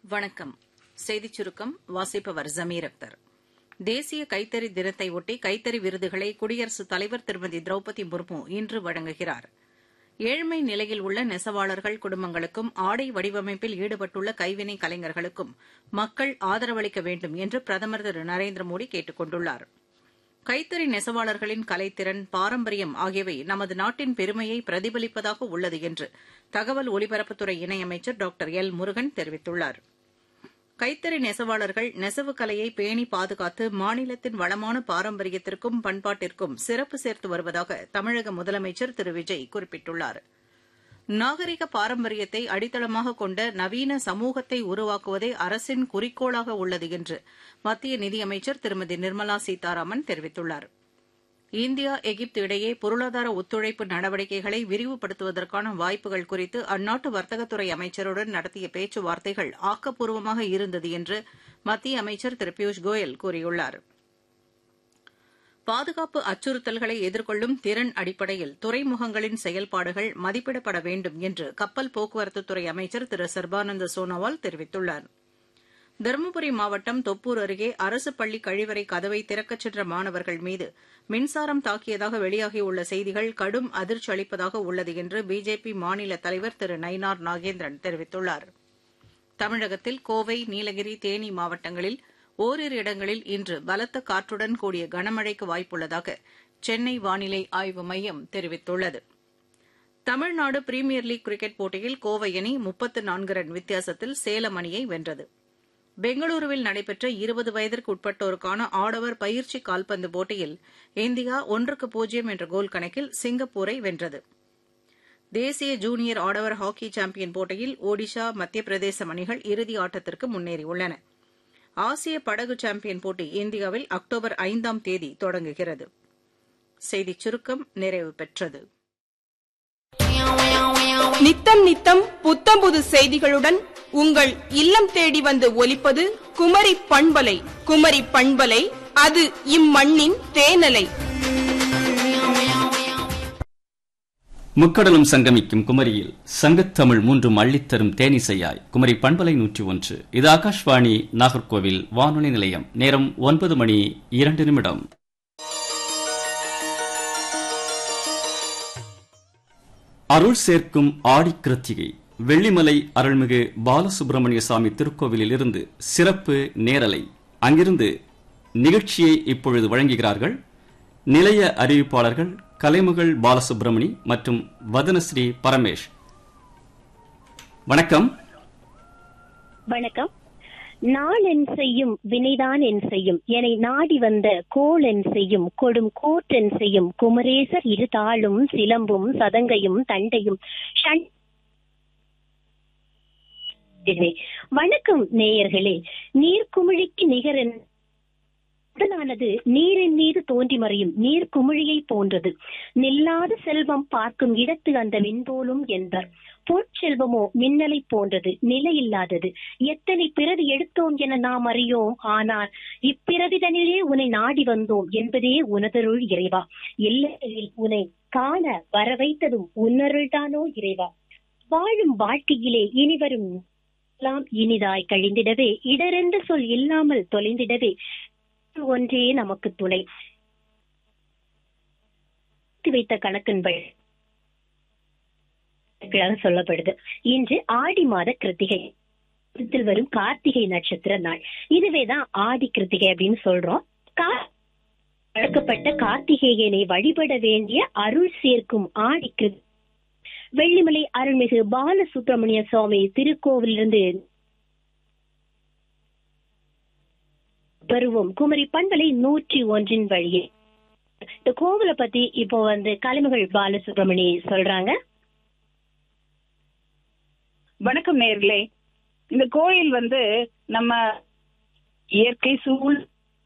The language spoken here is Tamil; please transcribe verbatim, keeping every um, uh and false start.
வணக்கம். செய்திச் சுருக்கம் வாசிப்பவர் ஜமீர் அக்தர். தேசிய கைத்தறி தினத்தை ஒட்டி கைத்தறி விருதுகளை குடியரசுத் தலைவர் திருமதி திரௌபதி முர்மு இன்று வழங்குகிறார். ஏழ்மை நிலையில் உள்ள நெசவாளர்கள் குடும்பங்களுக்கும் ஆடை வடிவமைப்பில் ஈடுபட்டுள்ள கைவினை கலைஞர்களுக்கும் மக்கள் ஆதரவளிக்க வேண்டும் என்று பிரதமர் திரு நரேந்திர மோடி கேட்டுக் கொண்டுள்ளார். கைத்தறி நெசவாளர்களின் கலைத்திறன், பாரம்பரியம் ஆகியவை நமது நாட்டின் பெருமையை பிரதிபலிப்பதாக உள்ளது என்று தகவல் ஒலிபரப்புத்துறை இணையமைச்சர் டாக்டர் எல் முருகன் தெரிவித்துள்ளார். கைத்தறி நெசவாளர்கள் நெசவு கலையை பேணி பாதுகாத்து மாநிலத்தின் வளமான பாரம்பரியத்திற்கும் பண்பாட்டிற்கும் சிறப்பு சேர்த்து வருவதாக தமிழக முதலமைச்சர் திரு விஜய் குறிப்பிட்டுள்ளார். நாகரிக பாரம்பரியத்தை அடித்தளமாக கொண்ட நவீன சமூகத்தை உருவாக்குவதே அரசின் குறிக்கோளாக உள்ளது என்று மத்திய நிதியமைச்சர் திருமதி நிர்மலா சீதாராமன் தெரிவித்துள்ளார். இந்தியா, எகிப்து இடையே பொருளாதார ஒத்துழைப்பு நடவடிக்கைகளை விரிவுபடுத்துவதற்கான வாய்ப்புகள் குறித்து அந்நாட்டு வர்த்தகத்துறை அமைச்சருடன் நடத்திய பேச்சுவார்த்தைகள் ஆக்கப்பூர்வமாக இருந்தது என்று மத்திய அமைச்சர் திரு பியூஷ் கோயல் கூறியுள்ளார். பாதுகாப்பு அச்சுறுத்தல்களை எதிர்கொள்ளும் திறன் அடிப்படையில் துறைமுகங்களின் செயல்பாடுகள் மதிப்பிடப்பட வேண்டும் என்று கப்பல் போக்குவரத்துத்துறை அமைச்சர் திரு சர்பானந்த சோனோவால் தெரிவித்துள்ளார். தருமபுரி மாவட்டம் தொப்பூர் அருகே அரசு பள்ளி கழிவறை கதவை திறக்கச் சென்ற மாணவர்கள் மீது மின்சாரம் தாக்கியதாக வெளியாகியுள்ள செய்திகள் கடும் அதிர்ச்சி அளிப்பதாக உள்ளது என்று பிஜேபி மாநில தலைவர் திரு நயினார் நாகேந்திரன் தெரிவித்துள்ளார். தமிழகத்தில் கோவை, நீலகிரி, தேனி மாவட்டங்களில் ஓரிரு இடங்களில் இன்று பலத்த காற்றுடன் கூடிய கனமழைக்கு வாய்ப்புள்ளதாக சென்னை வானிலை ஆய்வு மையம் தெரிவித்துள்ளது. தமிழ்நாடு பிரீமியர் லீக் கிரிக்கெட் போட்டியில் கோவை அணி முப்பத்து நான்கு ரன் வித்தியாசத்தில் சேலம் அணியை வென்றது. பெங்களூருவில் நடைபெற்ற இருபது வயதிற்கு உட்பட்டோருக்கான ஆடவர் பயிற்சி கால்பந்து போட்டியில் இந்தியா ஒன்றுக்கு பூஜ்ஜியம் என்ற கோல் கணக்கில் சிங்கப்பூரை வென்றது. தேசிய ஜூனியர் ஆடவர் ஹாக்கி சாம்பியன் போட்டியில் ஒடிஷா, மத்திய பிரதேசம் அணிகள் இறுதி ஆட்டத்திற்கு முன்னேறியுள்ளன. ஆசிய படகு சாம்பியன் போட்டி இந்தியாவில் அக்டோபர் ஐந்தாம் தேதி தொடங்குகிறது. செய்திச் சுருக்கம் நிறைவு பெற்றது. நித்தம் நித்தம் புத்தம்புது செய்திகளுடன் உங்கள் இல்லம் தேடி வந்து ஒலிப்பது குமரி பண்பலை. குமரி பண்பலை, அது இம்மண்ணின் தேனலை. முக்கடலும் சங்கமிக்கும் குமரியில் சங்கத்தமிழ் மூன்றும் அள்ளித்தரும் தேனிசையாய் குமரி பண்பலை நூற்றி ஒன்று. இது ஆகாஷ்வாணி நாகர்கோவில் வானொலி நிலையம். நேரம் ஒன்பது மணி இரண்டு நிமிடம். அருள் சேர்க்கும் ஆடி கிருத்திகை வெள்ளிமலை அருள்மிகு பாலசுப்பிரமணிய சுவாமி திருக்கோவிலில் இருந்து சிறப்பு நேரலை. அங்கிருந்து நிகழ்ச்சியை இப்பொழுது வழங்குகிறார்கள் நிலைய அறிவிப்பாளர்கள் கலைமகள் பாலசுப்பிரமணி மற்றும் வதனஸ்ரீ பரமேஷ். வணக்கம். வணக்கம். நாள் என் செய்யும் வினைதான் என் செய்யும் என்னை நாடி வந்த கோள் என் செய்யும் கொடும் கோற்றென் செய்யும் குமரேசர் இரு தாளும் சிலம்பும் சதங்கையும் தண்டையும். வணக்கம் நேயர்களே. நீர்க்குமிழிக்கு நிகரன் உடலானது நீரின் மீது தோன்றி மறையும் நீர் குமிழியை போன்றது. நில்லாத செல்வம் பார்க்கும் இடத்து அந்த விண்போலும் என்பர். பொற்செல்வமோ மின்னலை போன்றது, நிலையில்லாதது. எத்தனை பிறவி எடுத்தோம் என நாம் அறியோம், ஆனால் இப்பிறவிதனிலே உன்னை நாடி வந்தோம் என்பதே உனதருள் இறைவா. இல்லையில் உன்னை காண வர வைத்ததும் உன்னருள்தானோ இறைவா. வாழும் வாழ்க்கையிலே இனிவரும் எல்லாம் இனிதாய் கழிந்திடவே, இடரென்ற சொல் இல்லாமல் தொலைந்திடவே ஒன்றே நமக்கு துணை. வைத்த கணக்கன்பள் சொல்லப்படுது. இன்று ஆடி மாத கிருத்திகை வரும் கார்த்திகை நட்சத்திர நாள். இதுவேதான் ஆடி கிருத்திகை அப்படின்னு சொல்றோம். வழக்கப்பட்ட கார்த்திகேயனை வழிபட வேண்டிய அருள் சேர்க்கும் ஆடி கிருத்திகை வெள்ளிமலை அருள்மிகு பாலசுப்பிரமணிய சுவாமி திருக்கோவிலிருந்து பருவம் குமரி பண்பலை நூற்றி ஒன்றின் வழியே. இந்த கோவிலை பத்தி இப்போ வந்து கலைமகள் பாலசுப்பிரமணி சொல்றாங்க. வணக்கம் நேயர்களே. இந்த கோயில் வந்து நம்ம இயற்கை சூழ்